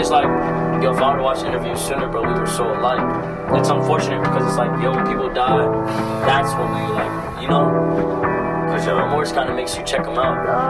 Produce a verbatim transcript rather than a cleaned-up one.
just like, yo, if I would watch interviews sooner, bro, we were so alike. It's unfortunate because it's like, yo, when people die, that's when we like, you know, because your remorse kind of makes you check them out.